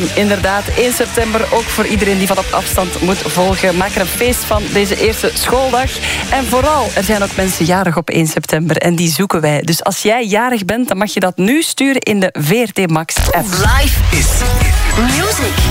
Inderdaad, 1 september, ook voor iedereen die van op afstand moet volgen. Maak er een feest van deze eerste schooldag. En vooral, er zijn ook mensen jarig op 1 september en die zoeken wij. Dus als jij jarig bent, dan mag je dat nu sturen in de VRT Max app. Live is music.